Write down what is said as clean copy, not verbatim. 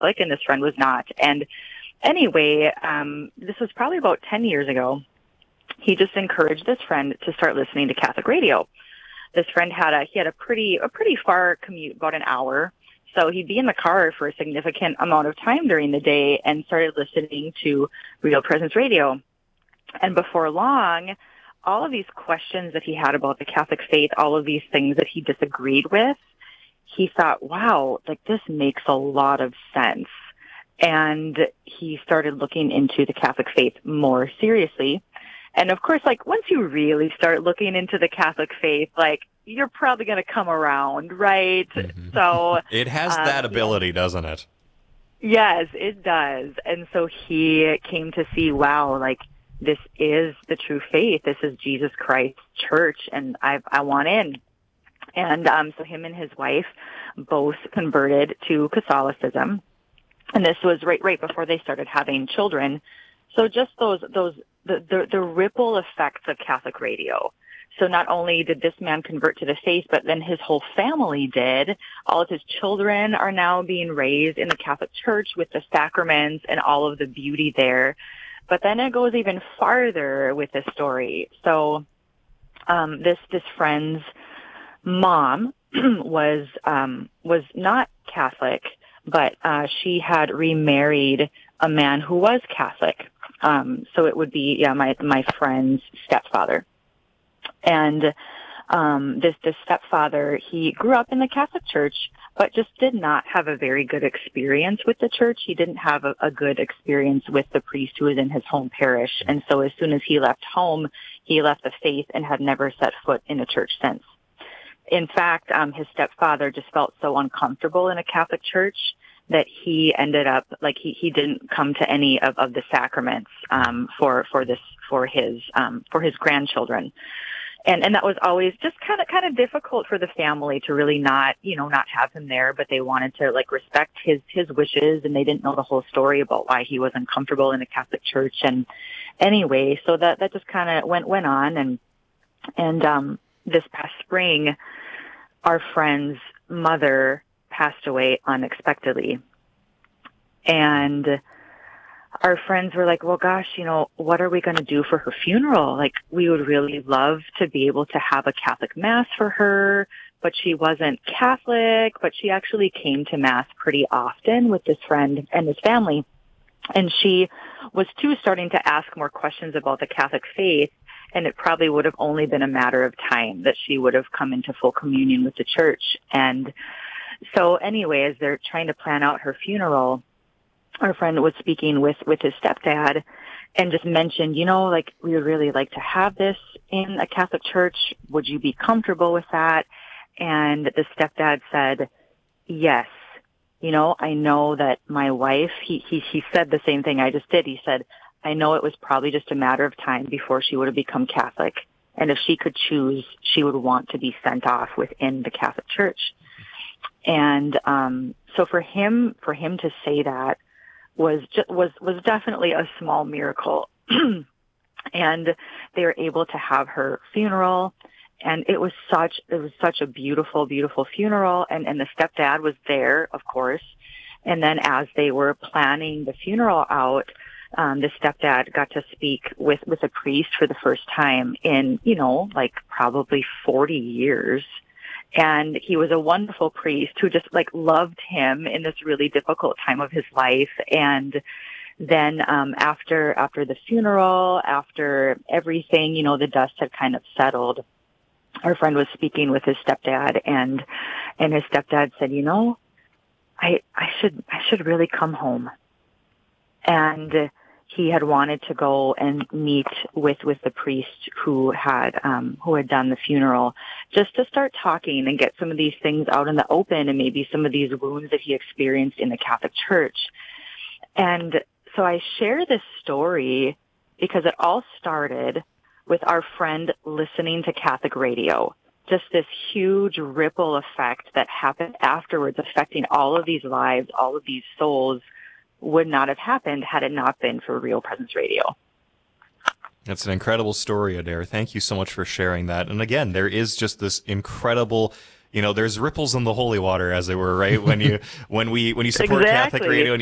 Catholic, and this friend was not. And anyway, this was probably about 10 years ago. He just encouraged this friend to start listening to Catholic radio. This friend had a pretty far commute, about an hour. So he'd be in the car for a significant amount of time during the day and started listening to Real Presence Radio. And before long, all of these questions that he had about the Catholic faith, all of these things that he disagreed with, he thought, wow, like this makes a lot of sense. And he started looking into the Catholic faith more seriously. And of course, like once you really start looking into the Catholic faith, like you're probably going to come around, right? Mm-hmm. So It has that ability, doesn't it? yes, it does. And so he came to see, wow, like this is the true faith. This is Jesus Christ's church, and I want in. And so him and his wife both converted to Catholicism, and this was right before they started having children. So just the ripple effects of Catholic radio. So not only did this man convert to the faith, but then his whole family did. All of his children are now being raised in the Catholic Church with the sacraments and all of the beauty there. But then it goes even farther with this story. So this friend's mom was not Catholic, but she had remarried a man who was Catholic. So it would be my friend's stepfather. And this stepfather, he grew up in the Catholic Church, but just did not have a very good experience with the church. He didn't have a good experience with the priest who was in his home parish. And so as soon as he left home, he left the faith and had never set foot in a church since. In fact, his stepfather just felt so uncomfortable in a Catholic church that he ended up, like, he didn't come to any of the sacraments for his grandchildren. And that was always just kind of difficult for the family to really not have him there, but they wanted to like respect his wishes, and they didn't know the whole story about why he was uncomfortable in the Catholic Church. And anyway, so that just kind of went on, and this past spring, our friend's mother passed away unexpectedly. And our friends were like, well, gosh, what are we going to do for her funeral? Like, we would really love to be able to have a Catholic Mass for her, but she wasn't Catholic, but she actually came to Mass pretty often with this friend and his family. And she was, too, starting to ask more questions about the Catholic faith, and it probably would have only been a matter of time that she would have come into full communion with the church. And so anyway, as they're trying to plan out her funeral, our friend was speaking with his stepdad and just mentioned, like, we would really like to have this in a Catholic church. Would you be comfortable with that? And the stepdad said, yes. I know that my wife, he said the same thing I just did. He said, I know it was probably just a matter of time before she would have become Catholic. And if she could choose, she would want to be sent off within the Catholic Church. And so for him to say that was definitely a small miracle. And they were able to have her funeral, and it was such a beautiful, beautiful funeral. And the stepdad was there, of course. And then as they were planning the funeral out, the stepdad got to speak with a priest for the first time in, like probably 40 years. And he was a wonderful priest who just like loved him in this really difficult time of his life. And then, after the funeral, after everything, the dust had kind of settled, our friend was speaking with his stepdad, and his stepdad said, I should really come home. And he had wanted to go and meet with the priest who had done the funeral, just to start talking and get some of these things out in the open, and maybe some of these wounds that he experienced in the Catholic Church. And so I share this story because it all started with our friend listening to Catholic radio. Just this huge ripple effect that happened afterwards, affecting all of these lives, all of these souls, would not have happened had it not been for Real Presence Radio. That's an incredible story, Adair. Thank you so much for sharing that. And again, there is just this incredible there's ripples in the holy water, as it were, right? When you support Catholic Exactly. radio